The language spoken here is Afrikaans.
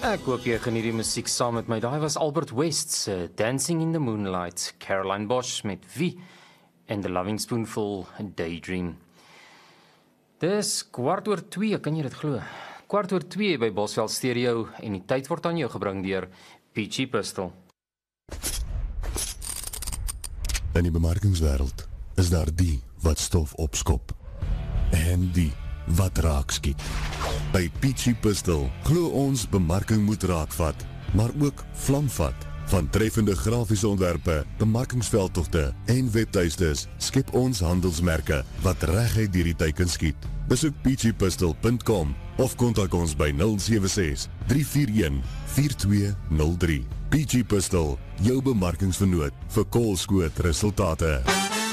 Ek hoop jy geniet die musiek saam met my. Daai was Albert West se Dancing in the Moonlight, Caroline Bosch met Wie en The Loving Spoonful Daydream. Dis 1:15, kan jy dit glo? 1:15 by Bosveld Stereo en die tyd word aan jou gebring deur Peachy Pistol. In die bemarkingswêreld is daar die wat stof opskop en die wat raak skiet. By Peachy Pistol glo ons bemarking moet raakvat, maar ook vlamvat. Van treffende grafiese ontwerpe, bemarkingsveldtogte en webtuistes skep ons handelsmerke wat reguit deur die teiken skiet. Besoek peachypistol.com of kontak ons by 076 341 4203. Peachy Pistol, jou bemarkingsvernoot vir koolskoot resultate.